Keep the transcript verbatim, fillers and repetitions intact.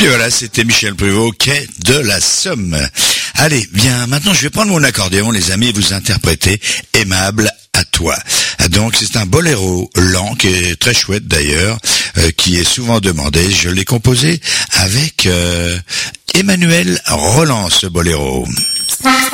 Et voilà, c'était Michel Pruvot, Quai de la Somme. Allez, bien, maintenant je vais prendre mon accordéon, les amis, et vous interpréter Aimable à toi. Donc c'est un boléro lent, qui est très chouette d'ailleurs, euh, qui est souvent demandé. Je l'ai composé avec euh, Emmanuel Roland, ce boléro.